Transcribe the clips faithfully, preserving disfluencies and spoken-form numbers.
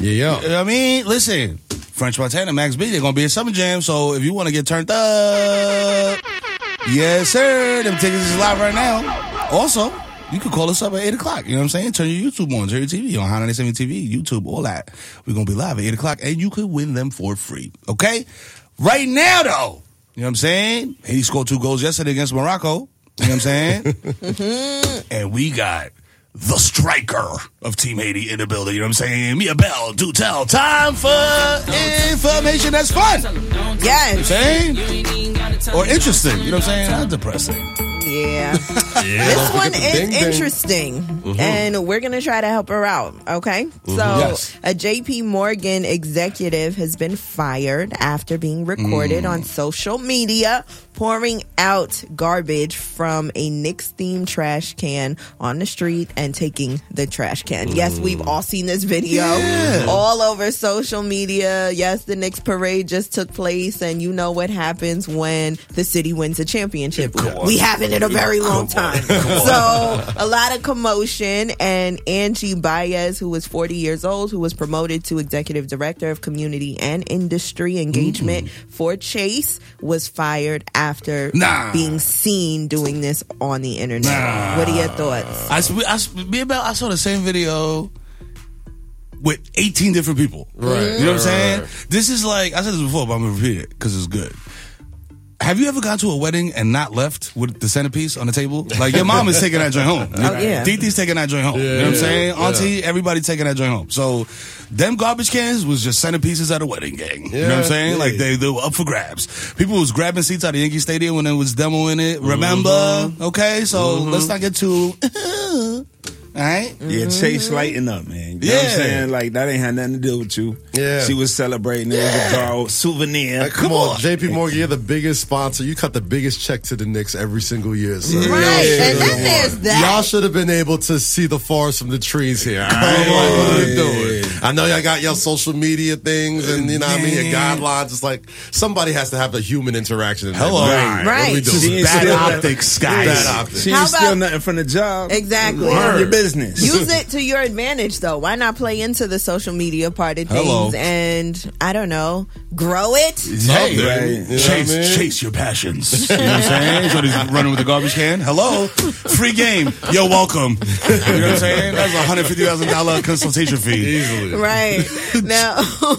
Yeah, yeah. I mean, listen, French Montana, Max B, they're going to be at Summer Jam, so if you want to get turned up, yes, sir, them tickets is live right now. Also, you can call us up at eight o'clock, you know what I'm saying? Turn your YouTube on, turn your T V on, Hot ninety-seven T V, YouTube, all that. We're going to be live at eight o'clock, and you could win them for free, okay? Right now, though, you know what I'm saying? Haiti scored two goals yesterday against Morocco, you know what I'm saying? mm-hmm. And we got the striker of Team Haiti in the building, you know what I'm saying? Mia Bell, do tell. Time for information that's fun. Yes. You know what I'm saying? Or interesting, you know what I'm saying? Not depressing. Yeah. yeah. This one is ding, interesting, mm-hmm. and we're going to try to help her out, okay? Mm-hmm. So, yes. a J P Morgan executive has been fired after being recorded mm. on social media pouring out garbage from a Knicks-themed trash can on the street and taking the trash can. Mm. Yes, we've all seen this video yeah. all over social media. Yes, the Knicks parade just took place, and you know what happens when the city wins a championship. We haven't in a very long time. So a lot of commotion, and Angie Baez, who was forty years old, who was promoted to executive director of community and industry engagement mm-hmm. for Chase, was fired after nah. being seen doing this on the internet. Nah. What are your thoughts? I, I, me about, I saw the same video with eighteen different people. Right. You know what I'm saying? This is like, I said this before, but I'm going to repeat it because it's good. Have you ever gone to a wedding and not left with the centerpiece on the table? Like, your mom is taking that joint home. Oh, yeah. Titi's taking that joint home. Yeah, you know what I'm saying? Yeah. Auntie, everybody taking that joint home. So, them garbage cans was just centerpieces at a wedding gang. Yeah, you know what I'm saying? Yeah. Like, they, they were up for grabs. People was grabbing seats out of Yankee Stadium when they was demoing it. Remember? Mm-hmm. Okay? So, mm-hmm. let's not get too... All right? Yeah, Chase lighting up, man. You yeah. know what I'm saying? Like, that ain't had nothing to do with you. Yeah. She was celebrating. It yeah. was a girl souvenir. Like, come, come on, on. J P Morgan, you're the biggest sponsor. You cut the biggest check to the Knicks every single year, so. Right. Yeah. And then there's that. Y'all should have been able to see the forest from the trees here. All right? Like, what are you doing? I know y'all got your social media things and, you know what I mean, your guidelines. It's like, somebody has to have a human interaction. In Hello. Right. What are we doing? Bad optics, guys. Bad optics. She ain't steal nothing from the job. Exactly. Your business. Use it to your advantage, though. Why not play into the social media part of things Hello. and, I don't know, grow it? Hey, right. you know chase, I mean? chase your passions. You know what I'm saying? So he's running with the garbage can. Hello, free game. You're welcome. You know what I'm saying? That's a one hundred fifty thousand dollars consultation fee. Easily. Right. Now,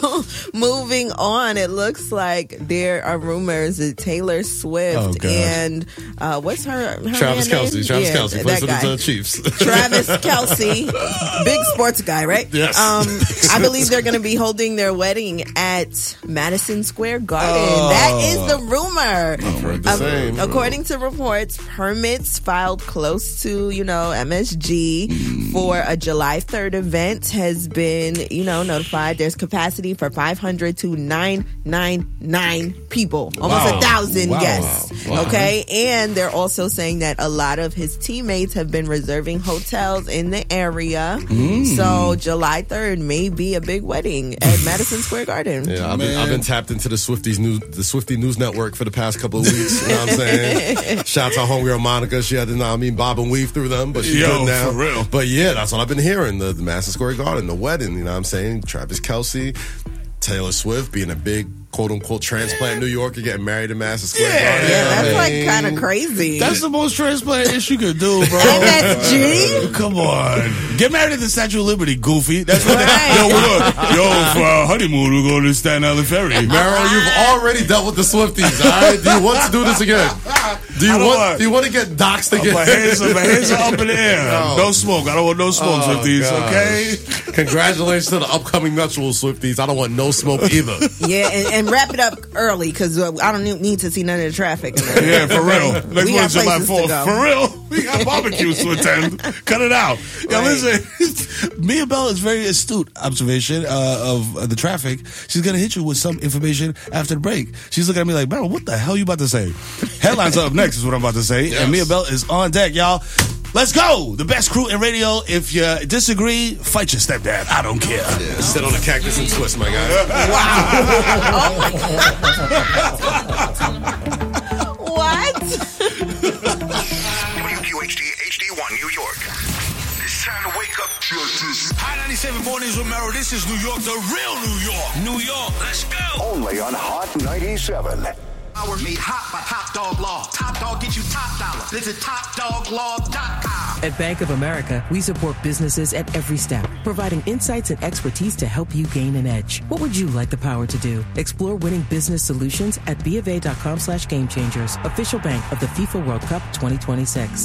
moving on, it looks like there are rumors that Taylor Swift oh, and uh, what's her, her Travis Kelce. name? Travis yeah, Kelce plays for the Chiefs. Travis Kelce, big sports guy, right? Yes. Um, I believe they're going to be holding their wedding at Madison Square Garden. Oh. That is the rumor. I've heard the um, same. According to reports, permits filed close to, you know, M S G mm. for a July third event has been, you know, notified. There's capacity for five hundred to nine ninety-nine people, almost wow. a thousand wow. guests. Wow. Okay, and they're also saying that a lot of his teammates have been reserving hotels in the area. Mm. So July third may be a big wedding at Madison Square Garden. Yeah, I've been, I've been tapped into the Swifties news, the Swifty News Network for the past couple of weeks. You know what I'm saying? Shout out to our homegirl Monica. She had to, I mean, bob and weave through them, but she's Yo, good now. For real. But yeah, that's what I've been hearing. The, the Madison Square Garden, the wedding. You know what I'm saying? Travis Kelce, Taylor Swift being a big quote-unquote transplant in New York and getting married in Madison Square yeah, Garden. Yeah, that's I mean, like kind of crazy. That's the most transplant you could do, bro. M S G? Come on. Get married at the Statue of Liberty, goofy. That's what right. they, yo, we're, yo, for our honeymoon, we're going to Staten Island Ferry. Meryl, you've already dealt with the Swifties, all right? Do you want to do this again? Do you want, want do you want to get doxxed again? My hands, are, my hands are up in the air. No, no smoke. I don't want no smoke, oh, Swifties, gosh. Okay? Congratulations to the upcoming nuptial Swifties. I don't want no smoke either. Yeah, and, and wrap it up early because uh, I don't need to see none of the traffic. Yeah, for real. Next we one's July fourth. For real. We got barbecues to attend. Cut it out. Yo, right. Listen, Mia Bell is very astute observation uh, of uh, the traffic. She's going to hit you with some information after the break. She's looking at me like, Meryl, what the hell you about to say? Headlines up next is what I'm about to say. Yes. And Mia Bell is on deck, y'all. Let's go. The best crew in radio. If you disagree, fight your stepdad. I don't care. Yeah, sit on the cactus and twist, my guy. Wow. Oh, my God. What? W Q H D H D one New York. It's time to wake up. Hot ninety-seven Mornings with Merrill. This is New York, the real New York. New York, let's go. Only on Hot ninety-seven. Our made hot by Top Dog Law. Top Dog gets you top dollar. Visit top dog law dot com. At Bank of America, we support businesses at every step, providing insights and expertise to help you gain an edge. What would you like the power to do? Explore winning business solutions at bofa.com slash game changers. Official bank of the FIFA World Cup twenty twenty-six.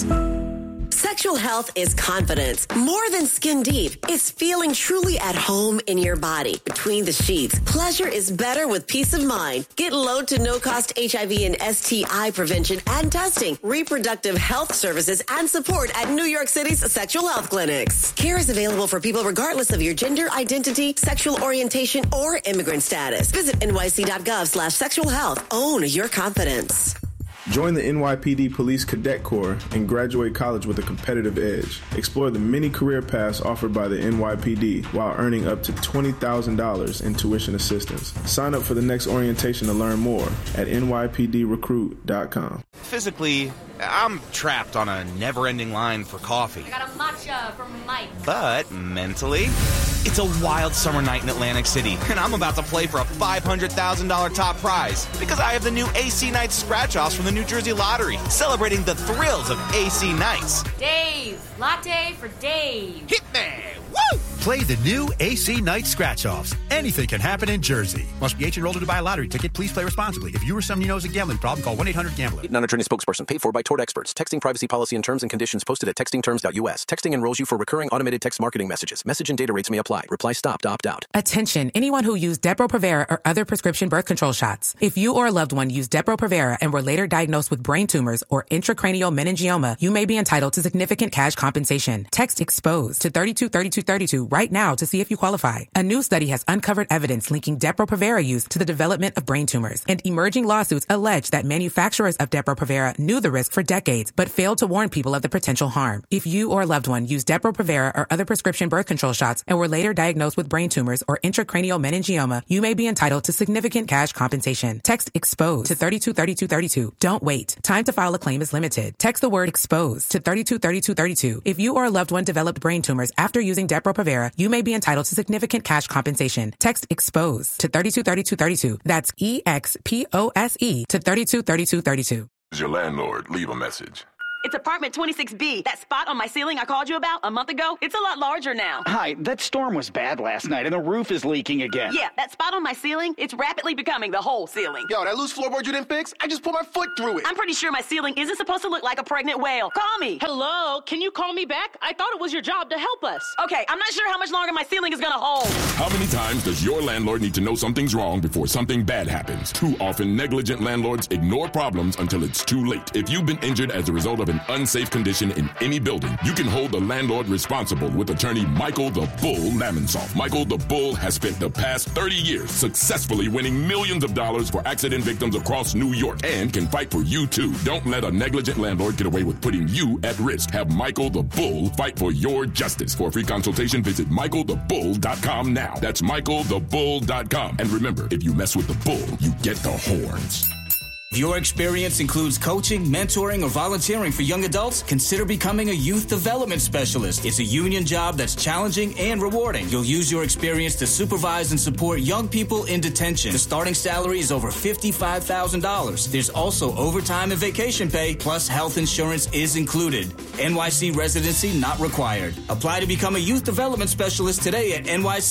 Sexual health is confidence. More than skin deep. It's feeling truly at home in your body. Between the sheets, pleasure is better with peace of mind. Get low to no cost H I V and S T I prevention and testing, reproductive health services, and support at New York City's sexual health clinics. Care is available for people regardless of your gender identity, sexual orientation, or immigrant status. Visit nyc.gov slash sexual health. Own your confidence. Join the N Y P D Police Cadet Corps and graduate college with a competitive edge. Explore the many career paths offered by the N Y P D while earning up to twenty thousand dollars in tuition assistance. Sign up for the next orientation to learn more at N Y P D recruit dot com. Physically, I'm trapped on a never-ending line for coffee. I got a matcha from Mike. But mentally, it's a wild summer night in Atlantic City, and I'm about to play for a five hundred thousand dollars top prize because I have the new A C Nights scratch-offs from the New Jersey Lottery, celebrating the thrills of A C Nights. Dave, latte for Dave. Hit me! Woo! Play the new A C Night Scratch-Offs. Anything can happen in Jersey. Must be eighteen or older to buy a lottery ticket. Please play responsibly. If you or someone you know has a gambling problem, call one eight hundred gambler. Non-attorney spokesperson paid for by Tort Experts. Texting privacy policy and terms and conditions posted at texting terms dot U S. Texting enrolls you for recurring automated text marketing messages. Message and data rates may apply. Reply stop to opt out. Attention, anyone who used Depo-Provera or other prescription birth control shots. If you or a loved one used Depo-Provera and were later diagnosed with brain tumors or intracranial meningioma, you may be entitled to significant cash compensation. Text EXPOSED to thirty-two thirty-two thirty-two right now to see if you qualify. A new study has uncovered evidence linking Depo-Provera use to the development of brain tumors, and emerging lawsuits allege that manufacturers of Depo-Provera knew the risk for decades but failed to warn people of the potential harm. If you or a loved one used Depo-Provera or other prescription birth control shots and were later diagnosed with brain tumors or intracranial meningioma, you may be entitled to significant cash compensation. Text EXPOSED to thirty-two thirty-two thirty-two. Don't wait. Time to file a claim is limited. Text the word EXPOSED to thirty-two thirty-two thirty-two. If you or a loved one developed brain tumors after using Depo-Provera, you may be entitled to significant cash compensation. Text EXPOSED to thirty-two thirty-two thirty-two. That's E X P O S E to thirty-two thirty-two thirty-two. Is your landlord? Leave a message. It's apartment twenty-six B. That spot on my ceiling I called you about a month ago, it's a lot larger now. Hi, that storm was bad last night and the roof is leaking again. Yeah, that spot on my ceiling, it's rapidly becoming the whole ceiling. Yo, that loose floorboard you didn't fix? I just put my foot through it. I'm pretty sure my ceiling isn't supposed to look like a pregnant whale. Call me. Hello, can you call me back? I thought it was your job to help us. Okay, I'm not sure how much longer my ceiling is gonna hold. How many times does your landlord need to know something's wrong before something bad happens? Too often, negligent landlords ignore problems until it's too late. If you've been injured as a result of an unsafe condition in any building, you can hold the landlord responsible with attorney Michael the Bull Lamonsoff. Michael the Bull has spent the past thirty years successfully winning millions of dollars for accident victims across New York and can fight for you too. Don't let a negligent landlord get away with putting you at risk. Have Michael the Bull fight for your justice. For a free consultation, visit michael the bull dot com now. That's michael the bull dot com. And remember, if you mess with the bull, you get the horns. If your experience includes coaching, mentoring, or volunteering for young adults, consider becoming a youth development specialist. It's a union job that's challenging and rewarding. You'll use your experience to supervise and support young people in detention. The starting salary is over fifty-five thousand dollars. There's also overtime and vacation pay, plus health insurance is included. N Y C residency not required. Apply to become a youth development specialist today at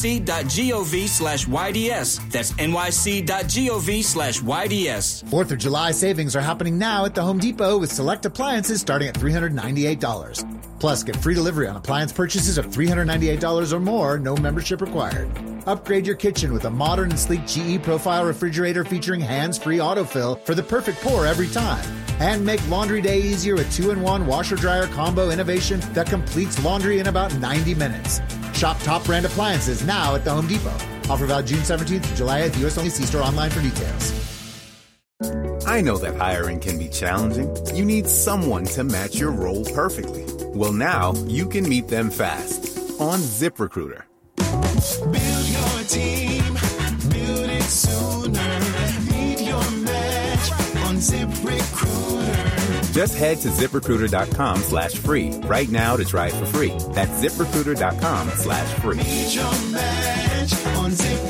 nyc.gov slash YDS. That's nyc.gov slash YDS. Fourth of July savings are happening now at the Home Depot with select appliances starting at three hundred ninety-eight dollars. Plus, get free delivery on appliance purchases of three hundred ninety-eight dollars or more, no membership required. Upgrade your kitchen with a modern and sleek G E Profile refrigerator featuring hands-free autofill for the perfect pour every time. And make laundry day easier with two in one washer-dryer combo innovation that completes laundry in about ninety minutes. Shop top brand appliances now at the Home Depot. Offer valid June seventeenth to July eighth. U S only. See store online for details. I know that hiring can be challenging. You need someone to match your role perfectly. Well, now you can meet them fast on ZipRecruiter. Build your team, build it sooner. Meet your match on ZipRecruiter. Just head to ZipRecruiter.com slash free right now to try it for free. That's ZipRecruiter.com slash free. Need your match on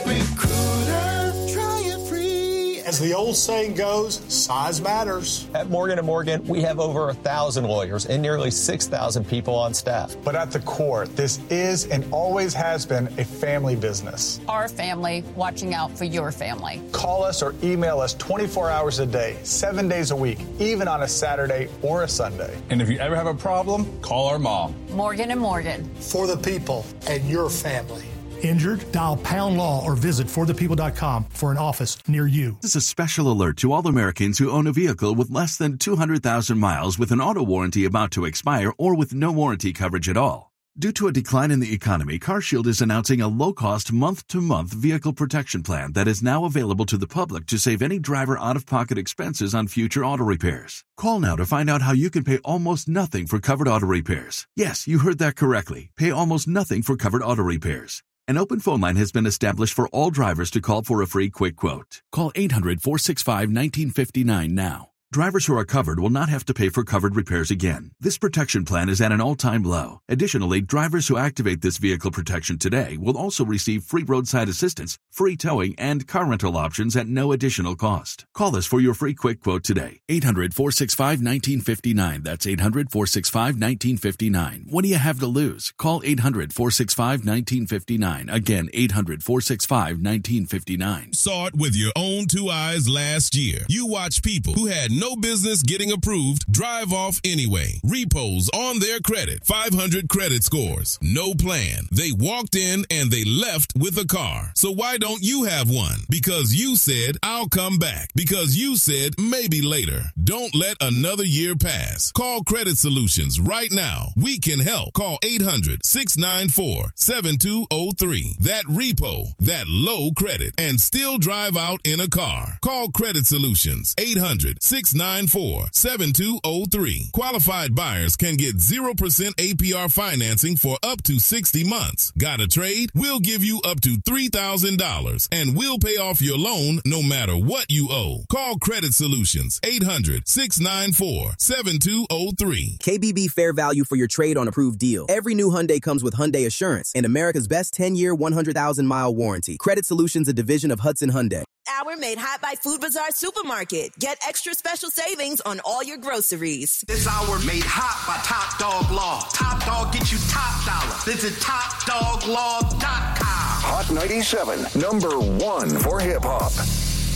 ZipRecruiter. Try it free. As the old saying goes, size matters. At Morgan and Morgan, we have over a thousand lawyers and nearly six thousand people on staff. But at the core, this is and always has been a family business. Our family watching out for your family. Call us or email us twenty-four hours a day, seven days a week, even on a Saturday or a Sunday. And if you ever have a problem, call our mom. Morgan and Morgan. For the people and your family. Injured? Dial Pound Law or visit for the people dot com for an office near you. This is a special alert to all Americans who own a vehicle with less than two hundred thousand miles with an auto warranty about to expire or with no warranty coverage at all. Due to a decline in the economy, CarShield is announcing a low-cost month-to-month vehicle protection plan that is now available to the public to save any driver out-of-pocket expenses on future auto repairs. Call now to find out how you can pay almost nothing for covered auto repairs. Yes, you heard that correctly. Pay almost nothing for covered auto repairs. An open phone line has been established for all drivers to call for a free quick quote. Call eight hundred, four six five, one nine five nine now. Drivers who are covered will not have to pay for covered repairs again. This protection plan is at an all-time low. Additionally, drivers who activate this vehicle protection today will also receive free roadside assistance, free towing, and car rental options at no additional cost. Call us for your free quick quote today. eight hundred, four six five, one nine five nine. That's eight hundred, four six five, one nine five nine. What do you have to lose? Call eight hundred, four six five, one nine five nine. Again, eight hundred, four six five, one nine five nine. Saw it with your own two eyes last year. You watched people who had no business getting approved drive off anyway. Repos on their credit. five hundred credit scores. No plan. They walked in and they left with a car. So why don't you have one? Because you said, I'll come back. Because you said, maybe later. Don't let another year pass. Call Credit Solutions right now. We can help. Call eight hundred, six nine four, seven two zero three. That repo, that low credit, and still drive out in a car. Call Credit Solutions. eight hundred, six nine four, seven two zero three. Qualified buyers can get zero percent A P R financing for up to sixty months. Got a trade? We'll give you up to three thousand dollars, and we'll pay off your loan no matter what you owe. Call Credit Solutions. eight hundred, six nine four, seven two zero three. K B B Fair Value for your trade on approved deal. Every new Hyundai comes with Hyundai Assurance and America's best ten-year, one hundred thousand mile warranty. Credit Solutions, a division of Hudson Hyundai. Hour made hot by Food Bazaar Supermarket. Get extra special savings on all your groceries. This hour made hot by Top Dog Law. Top Dog gets you top dollar. Visit top dog law dot com. Hot ninety-seven, number one for hip hop.